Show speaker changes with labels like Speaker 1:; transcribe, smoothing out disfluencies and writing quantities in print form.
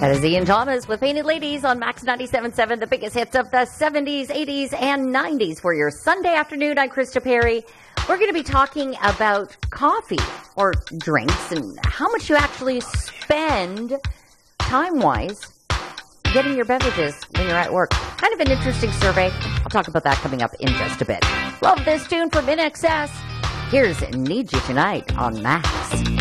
Speaker 1: That is Ian Thomas with Painted Ladies on Max 97.7, the biggest hits of the 70s, 80s, and 90s for your Sunday afternoon. I'm Krista Perry. We're going to be talking about coffee or drinks and how much you actually spend time-wise getting your beverages when you're at work. Kind of an interesting survey. I'll talk about that coming up in just a bit. Love this tune from INXS. Here's Need You Tonight on Max.